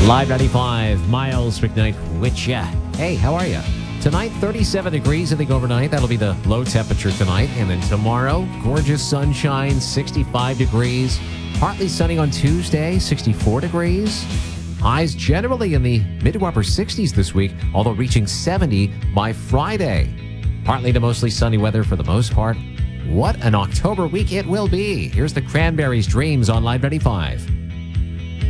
Live 95, Miles McKnight with ya. Hey, how are you? Tonight, 37 degrees, I think, overnight. That'll be the low temperature tonight. And then tomorrow, gorgeous sunshine, 65 degrees. Partly sunny on Tuesday, 64 degrees. Highs generally in the mid to upper 60s this week, although reaching 70 by Friday. Partly to mostly sunny weather for the most part. What an October week it will be. Here's the Cranberries' Dreams on Live 95.